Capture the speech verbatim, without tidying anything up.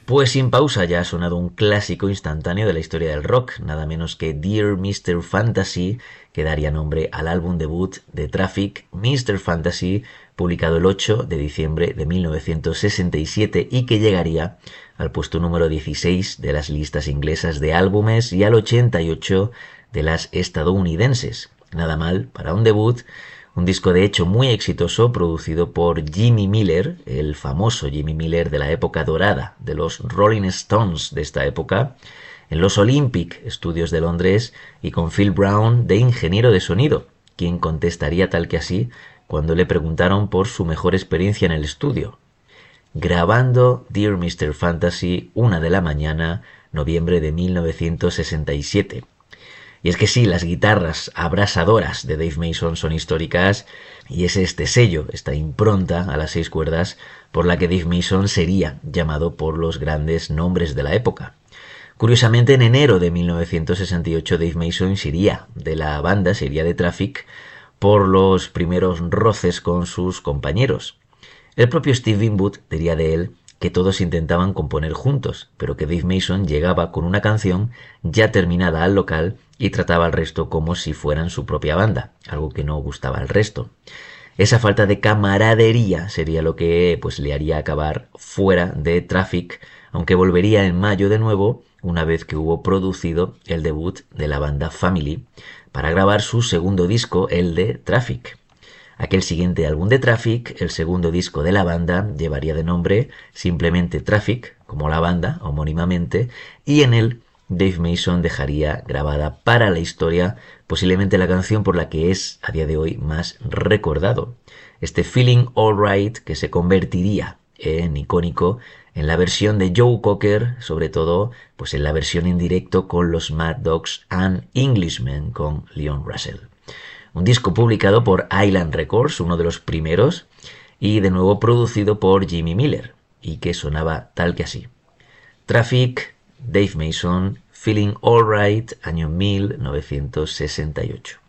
Pues sin pausa ya ha sonado un clásico instantáneo de la historia del rock, nada menos que Dear mister Fantasy, que daría nombre al álbum debut de Traffic, mister Fantasy, publicado el ocho de diciembre de mil novecientos sesenta y siete y que llegaría al puesto número dieciséis de las listas inglesas de álbumes y al ochenta y ocho de las estadounidenses. Nada mal para un debut. Un disco de hecho muy exitoso producido por Jimmy Miller, el famoso Jimmy Miller de la época dorada de los Rolling Stones de esta época, en los Olympic Studios de Londres y con Phil Brown de ingeniero de sonido, quien contestaría tal que así cuando le preguntaron por su mejor experiencia en el estudio. Grabando Dear mister Fantasy, una de la mañana, noviembre de mil novecientos sesenta y siete. Y es que sí, las guitarras abrasadoras de Dave Mason son históricas y es este sello, esta impronta a las seis cuerdas por la que Dave Mason sería llamado por los grandes nombres de la época. Curiosamente, en enero de mil novecientos sesenta y ocho Dave Mason se iría de la banda, se iría de Traffic por los primeros roces con sus compañeros. El propio Steve Winwood diría de él que todos intentaban componer juntos, pero que Dave Mason llegaba con una canción ya terminada al local y trataba al resto como si fueran su propia banda, algo que no gustaba al resto. Esa falta de camaradería sería lo que pues le haría acabar fuera de Traffic, aunque volvería en mayo de nuevo, una vez que hubo producido el debut de la banda Family, para grabar su segundo disco, el de Traffic. Aquel siguiente álbum de Traffic, el segundo disco de la banda, llevaría de nombre simplemente Traffic, como la banda, homónimamente, y en él Dave Mason dejaría grabada para la historia posiblemente la canción por la que es a día de hoy más recordado. Este Feeling Alright que se convertiría en icónico en la versión de Joe Cocker, sobre todo pues en la versión en directo con los Mad Dogs and Englishmen con Leon Russell. Un disco publicado por Island Records, uno de los primeros, y de nuevo producido por Jimmy Miller, y que sonaba tal que así. Traffic, Dave Mason, Feeling Alright, año mil novecientos sesenta y ocho.